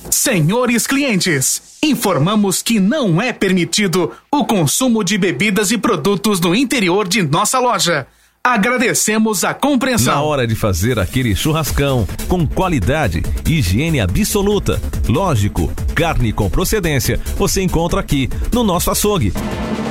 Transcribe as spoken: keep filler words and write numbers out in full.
Senhores clientes, informamos que não é permitido o consumo de bebidas e produtos no interior de nossa loja. Agradecemos a compreensão. Na hora de fazer aquele churrascão, com qualidade, higiene absoluta, lógico, carne com procedência, você encontra aqui no nosso açougue.